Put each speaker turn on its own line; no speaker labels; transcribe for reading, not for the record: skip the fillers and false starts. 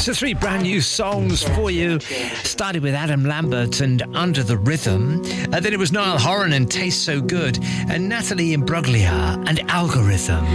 So 3 brand new songs for you. Started with Adam Lambert and Under the Rhythm. Then it was Niall Horan and Taste So Good. And Natalie Imbruglia and Algorithm.